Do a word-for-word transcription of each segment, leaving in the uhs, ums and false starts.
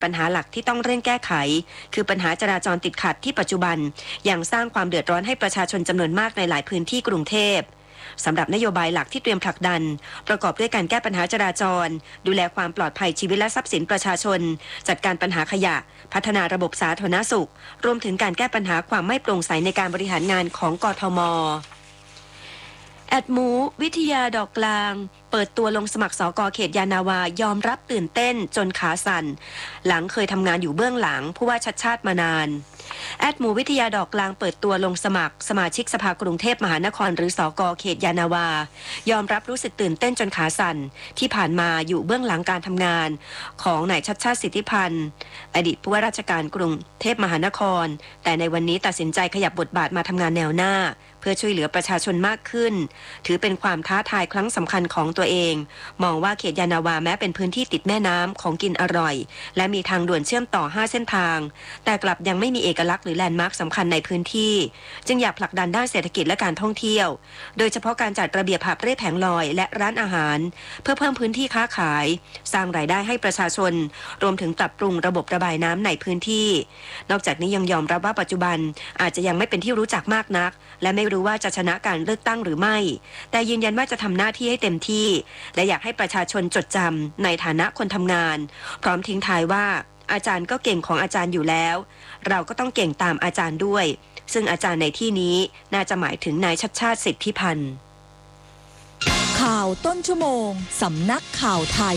ปัญหาหลักที่ต้องเร่งแก้ไขคือปัญหาจราจรติดขัดที่ปัจจุบันยังสร้างความเดือดร้อนให้ประชาชนจำนวนมากในหลายพื้นที่กรุงเทพสำหรับนโยบายหลักที่เตรียมผลักดันประกอบด้วยการแก้ปัญหาจราจรดูแลความปลอดภัยชีวิตและทรัพย์สินประชาชนจัดการปัญหาขยะพัฒนาระบบสาธารณสุขรวมถึงการแก้ปัญหาความไม่โปร่งใสในการบริหารงานของกทม.แอดหมูวิทยาดอกกลางเปิดตัวลงสมัครสกเขตยานาวายอมรับตื่นเต้นจนขาสั่นหลังเคยทำงานอยู่เบื้องหลังผู้ว่าชัดชาติมานานแอดหมูวิทยาดอกกลางเปิดตัวลงสมัครสมาชิกสภากรุงเทพมหานครหรือสกเขตยานาวายอมรับรู้สึกตื่นเต้นจนขาสั่นที่ผ่านมาอยู่เบื้องหลังการทำงานของนายชัดชาติสิทธิพันธ์อดีตผู้ว่าราชการกรุงเทพมหานครแต่ในวันนี้ตัดสินใจขยับบทบาทมาทำงานแนวหน้าเพื่อช่วยเหลือประชาชนมากขึ้นถือเป็นความท้าทายครั้งสำคัญของตัวเองมองว่าเขตยานาวาแม้เป็นพื้นที่ติดแม่น้ำของกินอร่อยและมีทางด่วนเชื่อมต่อห้าเส้นทางแต่กลับยังไม่มีเอกลักษณ์หรือแลนด์มาร์คสำคัญในพื้นที่จึงอยากผลักดันด้านเศรษฐกิจและการท่องเที่ยวโดยเฉพาะการจัดระเบียบผับเร่แผงลอยและร้านอาหารเพื่อเพิ่มพื้นที่ค้าขายสร้างรายได้ให้ประชาชนรวมถึงปรับปรุงระบบระบายน้ำในพื้นที่นอกจากนี้ยังยอมรับว่าปัจจุบันอาจจะยังไม่เป็นที่รู้จักมากนักและไม่รู้ว่าจะชนะการเลือกตั้งหรือไม่แต่ยืนยันว่าจะทำหน้าที่ให้เต็มที่และอยากให้ประชาชนจดจำในฐานะคนทำงานพร้อมทิ้งท้ายว่าอาจารย์ก็เก่งของอาจารย์อยู่แล้วเราก็ต้องเก่งตามอาจารย์ด้วยซึ่งอาจารย์ในที่นี้น่าจะหมายถึงนายชัดชาติสิทธิพันธ์ข่าวต้นชั่วโมงสำนักข่าวไทย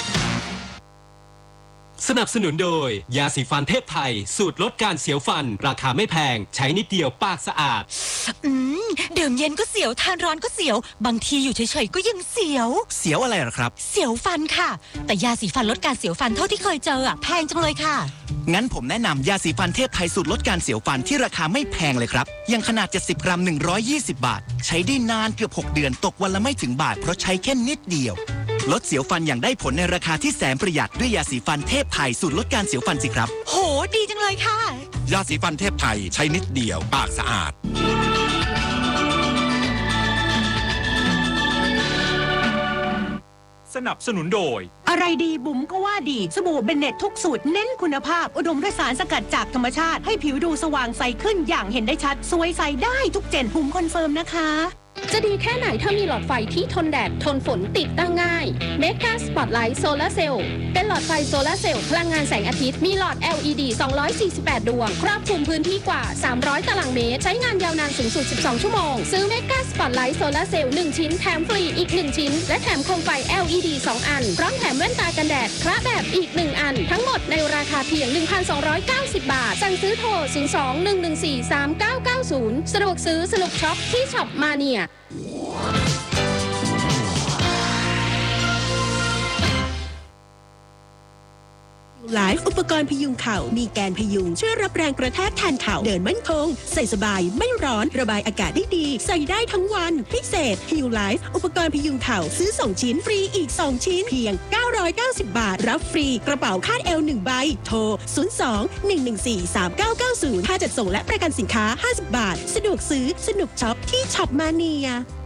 สนับสนุนโดยยาสีฟันเทพไทยสูตรลดการเสียวฟันราคาไม่แพงใช้นิดเดียวปากสะอาดอืมดื่มเย็นก็เสียวทานร้อนก็เสียวบางทีอยู่เฉยๆก็ยังเสียวเสียวอะไรหรอครับเสียวฟันค่ะแต่ยาสีฟันลดการเสียวฟันเท่าที่เคยเจออ่ะแพงจังเลยค่ะงั้นผมแนะนำยาสีฟันเทพไทยสูตรลดการเสียวฟันที่ราคาไม่แพงเลยครับยังขนาดเจ็ดสิบกรัมหนึ่งร้อยยี่สิบบาทใช้ได้นานเกือบหกเดือนตกวันละไม่ถึงบาทเพราะใช้แค่นิดเดียวลดเสียวฟันอย่างได้ผลในราคาที่แสนประหยัดด้วยยาสีฟันเทพไทยสูตรลดการเสียวฟันสิครับโหดีจังเลยค่ะยาสีฟันเทพไทยใช้นิดเดียวปากสะอาดสนับสนุนโดยอะไรดีบุ๋มก็ว่าดีสบู่เบนเน็ตทุกสูตรเน้นคุณภาพอุดมด้วยสารสกัดจากธรรมชาติให้ผิวดูสว่างใสขึ้นอย่างเห็นได้ชัดสวยใสได้ทุกเจนบุ๋มคอนเฟิร์มนะคะจะดีแค่ไหนถ้ามีหลอดไฟที่ทนแดดทนฝนติดตั้งง่าย Mega Spotlight Solar Cell เป็นหลอดไฟโซลาร์เซลล์พลังงานแสงอาทิตย์มีหลอด แอล อี ดี สองร้อยสี่สิบแปด ดวงครอบคลุมพื้นที่กว่าสามร้อยตารางเมตรใช้งานยาวนานสูงสุดสิบสองชั่วโมงซื้อ Mega Spotlight Solar Cell หนึ่งชิ้นแถมฟรีอีกหนึ่งชิ้นและแถมโคมไฟ แอล อี ดี สองอันพร้อมแถมแว่นตากันแดดคละแบบอีกหนึ่งอันทั้งหมดในราคาเพียง หนึ่งพันสองร้อยเก้าสิบ บาทสั่งซื้อโทรศูนย์ สอง หนึ่ง หนึ่ง สี่ สาม เก้า เก้า ศูนย์สะดวกซื้อสนุกช็อปที่ช็อปมาเนียไลฟ์อุปกรณ์พยุงเข่ามีแกนพยุงช่วยรับแรงกระแทกแทนเข่าเดินมั่นคงใส่สบายไม่ร้อนระบายอากาศได้ดีใส่ได้ทั้งวันพิเศษฮิวไลฟ์อุปกรณ์พยุงเข่าซื้อสองชิ้นฟรีอีกสองชิ้นเพียงเก้าร้อยเก้าสิบบาทรับฟรีกระเป๋าคาดเอวหนึ่งใบโทรศูนย์ สอง หนึ่ง หนึ่ง สี่ สาม เก้า เก้า ศูนย์ค่าจัดส่งและประกันสินค้าห้าสิบบาทสะดวกซื้อสนุกช็อปที่ช็อปมาเนีย